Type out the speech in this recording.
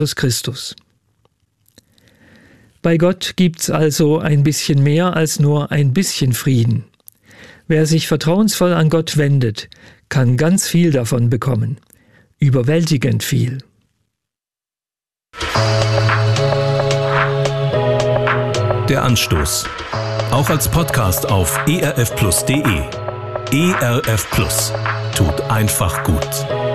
Christus. Bei Gott gibt's also ein bisschen mehr als nur ein bisschen Frieden. Wer sich vertrauensvoll an Gott wendet, kann ganz viel davon bekommen. Überwältigend viel. Der Anstoß. Auch als Podcast auf erfplus.de. ERF Plus. Tut einfach gut.